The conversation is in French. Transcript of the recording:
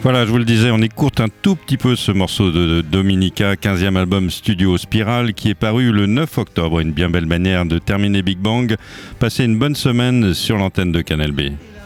Voilà, je vous le disais, on écoute un tout petit peu ce morceau de Dominica, 15e album studio Spiral, qui est paru le 9 octobre. Une bien belle manière de terminer Big Bang. Passez une bonne semaine sur l'antenne de Canal B.